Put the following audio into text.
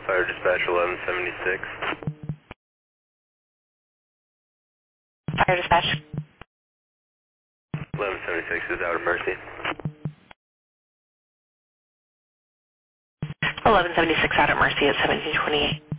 Fire dispatch 1176. Fire dispatch. 1176 is out of Mercy. 1176 out at Mercy at 1728.